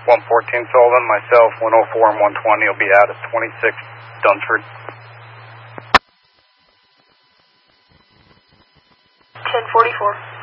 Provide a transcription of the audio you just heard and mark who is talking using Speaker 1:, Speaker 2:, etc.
Speaker 1: 114 Sullivan, myself, 104 and 120 will be out at 26 Dunsford.
Speaker 2: 1044.